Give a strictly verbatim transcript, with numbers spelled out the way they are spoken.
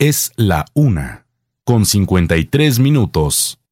Es la una, con cincuenta y tres minutos.